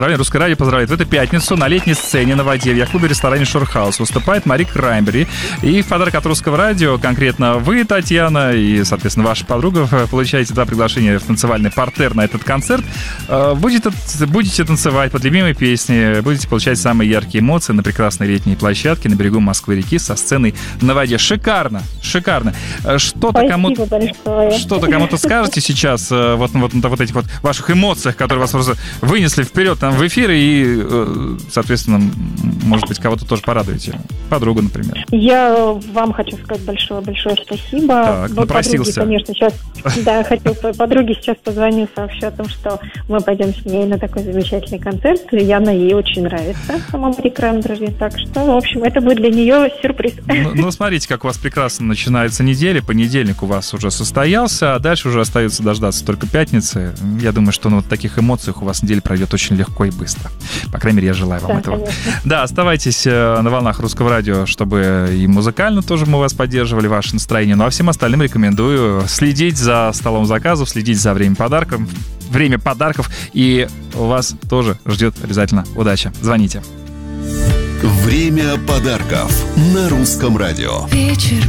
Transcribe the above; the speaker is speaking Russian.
Русское радио поздравляет. В эту пятницу на летней сцене на воде в яхт-клубе-ресторане «Шорхаус» выступает Мари Краймбери. И в подарок от Русского радио конкретно вы, Татьяна, и, соответственно, ваша подруга получаете 2 приглашения в танцевальный партер на этот концерт. Будете танцевать под любимые песни, будете получать самые яркие эмоции на прекрасной летней площадке на берегу Москвы-реки со сценой на воде. Шикарно, шикарно. Что-то кому-то скажете сейчас вот на вот этих вот ваших эмоциях, которые вас просто вынесли вперед там в эфир, и, соответственно, может быть, кого-то тоже порадуете. Подругу, например. Я вам хочу сказать большое-большое спасибо. Так, напросился. Подруге, конечно, сейчас, хочу подруге сейчас позвоню, сообщу о том, что мы пойдем с ней на такой замечательный концерт, и ей очень нравится, сама Мари Краймбери, так что, в общем, это будет для нее сюрприз. Ну, смотрите, как у вас прекрасно начинается неделя, понедельник у вас уже состоялся, а дальше уже остается дождаться только пятницы. Я думаю, что на вот таких эмоциях у вас неделя пройдет очень легко и быстро. По крайней мере, я желаю вам этого. Конечно. Да, оставайтесь на волнах Русского радио, чтобы и музыкально тоже мы вас поддерживали, ваше настроение. Ну а всем остальным рекомендую следить за столом заказов, следить за время подарков, и у вас тоже ждет обязательно удача. Звоните. Время подарков на Русском радио. Вечер